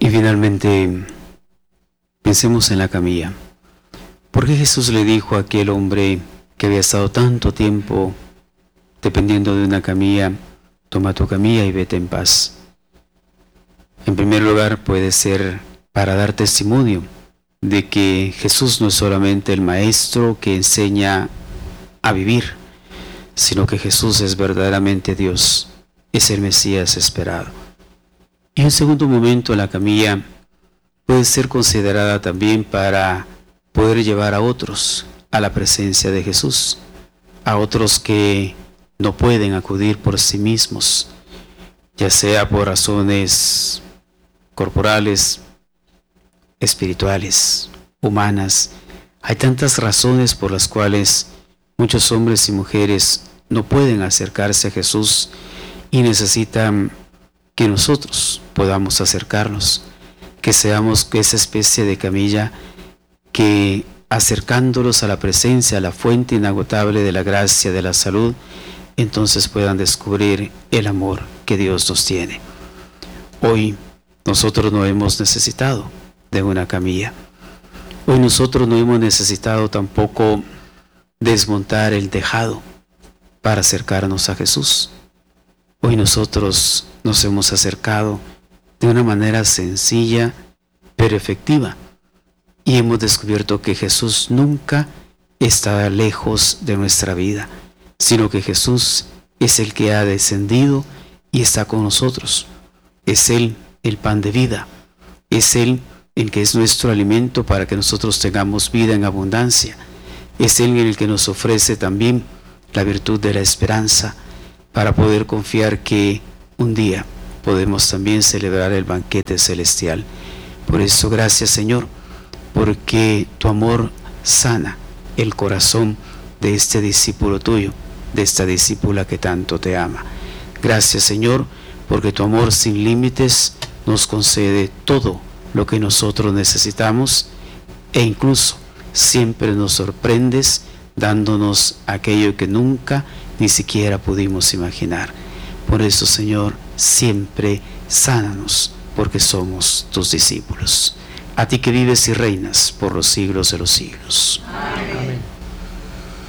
Y finalmente, pensemos en la camilla. ¿Por qué Jesús le dijo a aquel hombre que había estado tanto tiempo dependiendo de una camilla, toma tu camilla y vete en paz? En primer lugar, puede ser para dar testimonio de que Jesús no es solamente el maestro que enseña a vivir, sino que Jesús es verdaderamente Dios, es el Mesías esperado. Y en segundo momento, la camilla puede ser considerada también para poder llevar a otros a la presencia de Jesús, a otros que no pueden acudir por sí mismos, ya sea por razones corporales, espirituales, humanas. Hay tantas razones por las cuales muchos hombres y mujeres no pueden acercarse a Jesús y necesitan que nosotros podamos acercarnos, que seamos esa especie de camilla que, acercándolos a la presencia, a la fuente inagotable de la gracia, de la salud, entonces puedan descubrir el amor que Dios nos tiene. Hoy nosotros no hemos necesitado de una camilla. Hoy nosotros no hemos necesitado tampoco desmontar el tejado para acercarnos a Jesús. Hoy nosotros nos hemos acercado de una manera sencilla pero efectiva y hemos descubierto que Jesús nunca está lejos de nuestra vida, sino que Jesús es el que ha descendido y está con nosotros. Es Él el pan de vida, es Él el que es nuestro alimento para que nosotros tengamos vida en abundancia, es Él el que nos ofrece también la virtud de la esperanza para poder confiar que un día podemos también celebrar el banquete celestial. Por eso, gracias Señor, porque tu amor sana el corazón de este discípulo tuyo, de esta discípula que tanto te ama. Gracias Señor, porque tu amor sin límites nos concede todo lo que nosotros necesitamos e incluso siempre nos sorprendes dándonos aquello que nunca ni siquiera pudimos imaginar. Por eso, Señor, siempre sánanos, porque somos tus discípulos. A ti que vives y reinas por los siglos de los siglos. Amén.